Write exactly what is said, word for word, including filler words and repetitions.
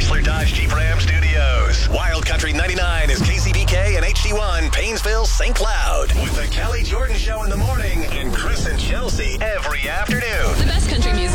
Chrysler Dodge Jeep Ram Studios. Wild Country ninety-nine is K C B K and H D one, Painesville, Saint Cloud. With the Kelly Jordan Show in the